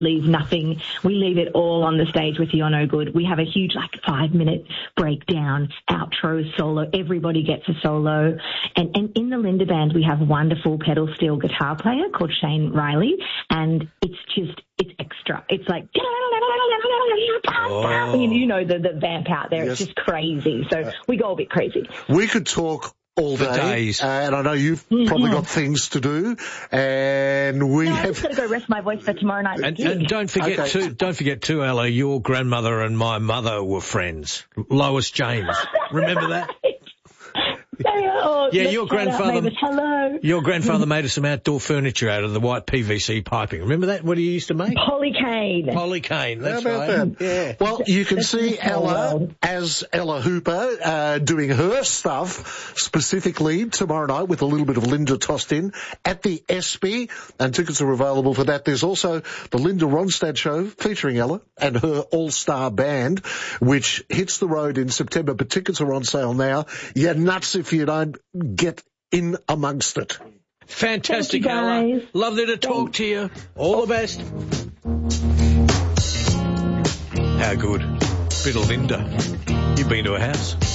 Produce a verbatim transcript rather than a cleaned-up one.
leave nothing. We leave it all on the stage with You're No Good. We have a huge, like, five-minute breakdown, outro, solo. Everybody gets a solo. And, and in the Linda Band, we have a wonderful pedal steel guitar player called Shane Riley, and it's just, it's extra. It's like, oh. you, you know, the, the vamp out there. Yes. It's just crazy. So we go a bit crazy. We could talk all day, days. Uh, and I know you've mm-hmm. probably got things to do, and we no, have. I'm just going to go rest my voice for tomorrow night. And, and don't forget okay. too, don't forget too, Ella, your grandmother and my mother were friends. Lois James, remember that? Oh, yeah, your grandfather. Hello. Your grandfather made us some outdoor furniture out of the white P V C piping. Remember that? What do you used to make? Polycane. Polycane. That's How about right. that? Yeah. Well, you can see Ella as Ella Hooper uh, doing her stuff specifically tomorrow night with a little bit of Linda tossed in at the Espy, and tickets are available for that. There's also the Linda Ronstadt show featuring Ella and her all-star band, which hits the road in September, but tickets are on sale now. You're nuts if you don't get in amongst it. Fantastic, you, Ella. Lovely to talk Thanks. to you. All the best. How good. Bit of Linda. You've been to a house.